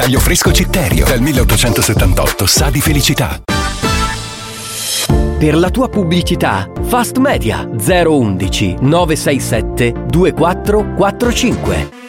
Taglio fresco Citterio, dal 1878, sa di felicità. Per la tua pubblicità, Fast Media 011 967 2445.